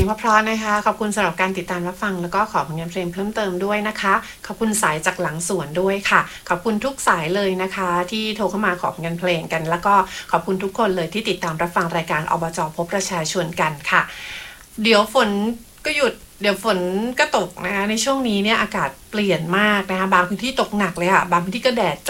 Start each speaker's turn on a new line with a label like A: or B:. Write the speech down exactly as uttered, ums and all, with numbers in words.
A: เพราะๆนะคะขอบคุณสำหรับการติดตามรับฟังแล้วก็ขอผลงานเพลงเพิ่มเติมด้วยนะคะขอบคุณสายจากหลังสวนด้วยค่ะขอบคุณทุกสายเลยนะคะที่โทรเข้ามาขอผลงานเพลงกันแล้วก็ขอบคุณทุกคนเลยที่ติดตามรับฟังรายการอบจ.พบประชาชนกันค่ะเดี๋ยวฝนก็หยุดเดี๋ยวฝนก็ตกนะคะในช่วงนี้เนี่ยอากาศเปลี่ยนมากนะคะบางพื้นที่ตกหนักเลยค่ะบางพื้นที่ก็แดด